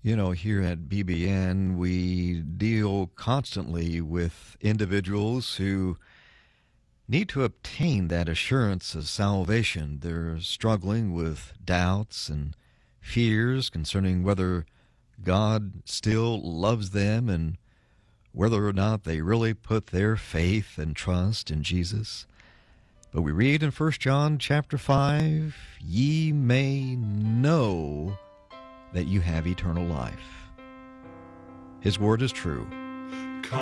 You know, here at BBN, we deal constantly with individuals who need to obtain that assurance of salvation. They're struggling with doubts and fears concerning whether God still loves them and whether or not they really put their faith and trust in Jesus. But we read in 1 John chapter 5, ye may know that you have eternal life. His word is true.